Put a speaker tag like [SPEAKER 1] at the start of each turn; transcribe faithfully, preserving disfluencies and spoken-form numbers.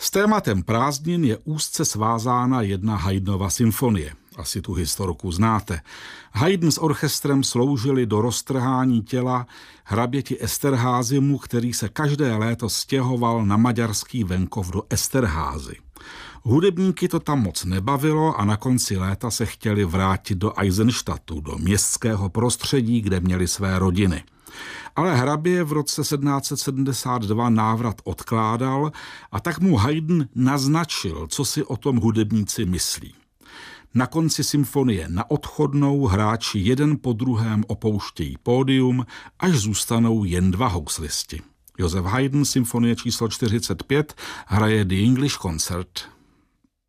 [SPEAKER 1] S tématem prázdnin je úzce svázána jedna Haydnova symfonie. Asi tu historku znáte. Haydn s orchestrem sloužili do roztrhání těla hraběti Esterházymu, který se každé léto stěhoval na maďarský venkov do Esterházy. Hudebníky to tam moc nebavilo a na konci léta se chtěli vrátit do Eisenstadtu, do městského prostředí, kde měli své rodiny. Ale hrabě v roce sedmnáct set sedmdesát dva návrat odkládal a tak mu Haydn naznačil, co si o tom hudebníci myslí. Na konci symfonie na odchodnou hráči jeden po druhém opouštějí pódium, až zůstanou jen dva houslisti. Joseph Haydn, symfonie číslo čtyřicet pět, hraje The English Concert.